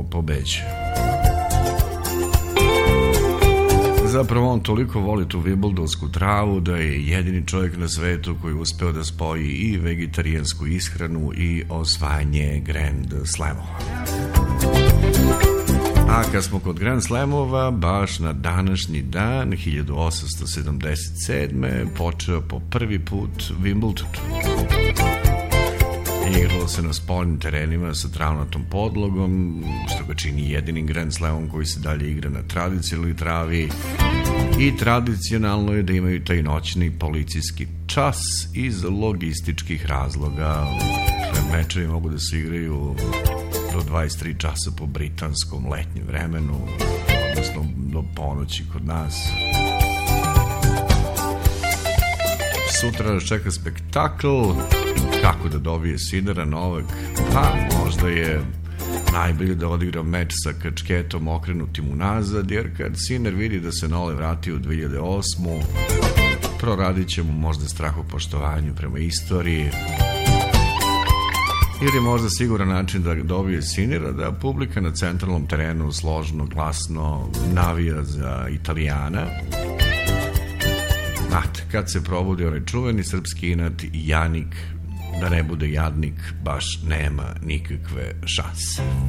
pobeđuje. Zapravo on toliko voli tu vimbldonsku travu da je jedini čovjek na svetu koji je uspeo da spoji i vegetarijansku ishranu i osvajanje Grand Slamova. A kad smo kod Grand Slamova, baš na današnji dan 1877. počeo po prvi put Wimbledon. Igralo se na spoljnim terenima sa travnatom podlogom, što ga čini jedinim Grand Slamom koji se dalje igra na tradicionalnoj travi, i tradicionalno je da imaju taj noćni policijski čas iz logističkih razloga. Mečevi mogu da se igraju do 23 časa po britanskom letnjem vremenu, odnosno do ponoći kod nas. Sutra nas čeka spektakl. Kako da dobije Sinera Novak? Pa možda je najbolje da odigra meč sa kačketom okrenutim unazad, jer kad Sinner vidi da se Nole vrati u 2008. proradit će mu možda strahopoštovanju prema istoriji, jer je možda siguran način da dobije Sinera da publika na centralnom terenu složno, glasno navija za Italijana. Znate, kad se probudi onaj čuveni srpski inat Janik, da ne bude jadnik, baš nema nikakve šanse.